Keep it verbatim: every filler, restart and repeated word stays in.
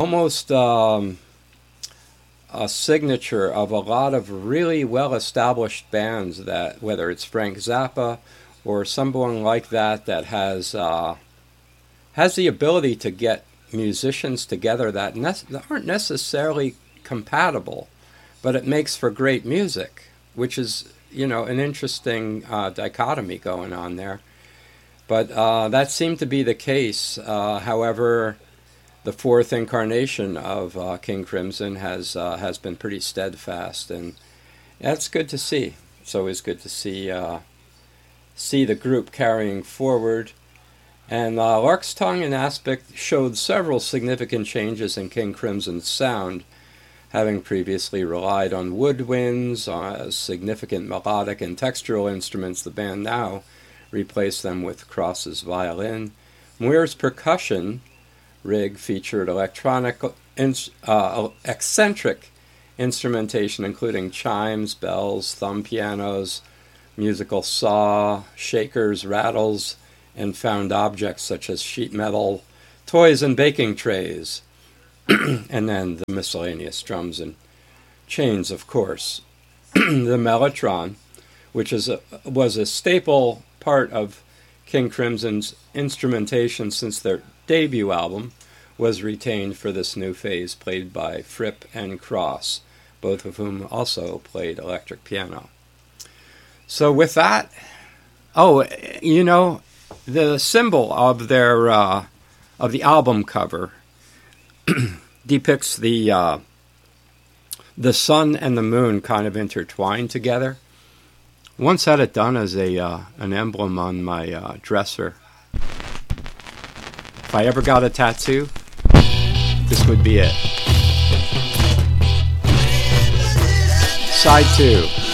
almost um, a signature of a lot of really well-established bands that, whether it's Frank Zappa or someone like that, that has uh, has the ability to get musicians together that, ne- that aren't necessarily compatible, but it makes for great music, which is, you know, an interesting uh, dichotomy going on there. But uh, that seemed to be the case. Uh, however, the fourth incarnation of uh, King Crimson has uh, has been pretty steadfast, and that's good to see. It's always good to see uh, see the group carrying forward. And uh, Lark's Tongue and Aspic showed several significant changes in King Crimson's sound, having previously relied on woodwinds uh, as significant melodic and textural instruments. The band now replaced them with Cross's violin. Muir's percussion rig featured electronic, uh, eccentric instrumentation, including chimes, bells, thumb pianos, musical saw, shakers, rattles, and found objects such as sheet metal, toys, and baking trays. And then the miscellaneous drums and chains, of course. The mellotron, which is a, was a staple part of King Crimson's instrumentation since their debut album, was retained for this new phase, played by Fripp and Cross, both of whom also played electric piano. So with that, oh, you know, the symbol of their uh, of the album cover depicts the uh, the sun and the moon kind of intertwined together. Once had it done as a uh, an emblem on my uh, dresser. If I ever got a tattoo, this would be it. Side two.